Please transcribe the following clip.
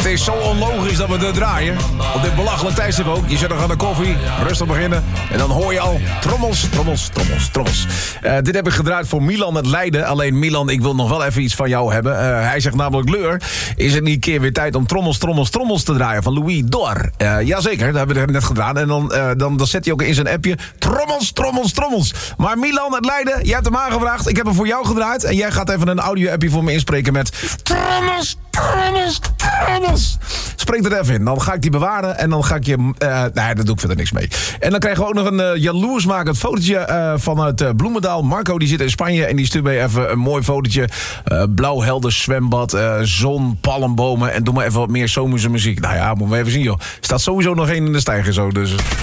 is zo onlogisch dat we het draaien. Op dit belachelijk tijdstip ook. Je zet nog aan de koffie, rustig beginnen. En dan hoor je al trommels, trommels, trommels, trommels. Dit heb ik gedraaid voor Milan uit Leiden. Alleen Milan, ik wil nog wel even iets van jou hebben. Hij zegt namelijk, Leur, is het niet een keer weer tijd om trommels, trommels, trommels te draaien van Louis Dor? Jazeker, dat hebben we net gedaan. En dan zet hij ook in zijn appje trommels, trommels, trommels. Maar Milan uit Leiden, jij hebt hem aangevraagd. Ik heb hem voor jou gedraaid. En jij gaat even een audio-appje voor me inspreken met trommels, trommels, trommels. Spreek er even in. Dan ga ik die bewaren en dan ga ik je... nee, daar doe ik verder niks mee. En dan krijgen we ook nog een jaloersmakend fotootje vanuit Bloemendaal. Marco die zit in Spanje en die stuurt mij even een mooi fotootje. Blauw helder zwembad, zon, palmbomen en doe maar even wat meer zomerse muziek. Nou ja, moeten we even zien joh. Staat sowieso nog één in de stijger zo, dus...